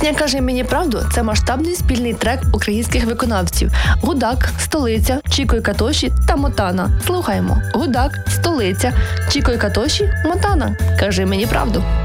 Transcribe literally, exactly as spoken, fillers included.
Пісня «Кажи мені правду» – це масштабний спільний трек українських виконавців Гудак, Столиця, Чіко і Катоші та Мотана. Слухаємо. Гудак, Столиця, Чіко і Катоші, Мотана. Кажи мені правду.